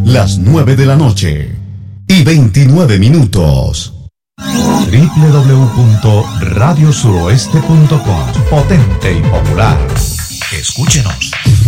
las 9 de la noche y 29 minutos. www.radiosuroeste.com. Potente y popular. Escúchenos.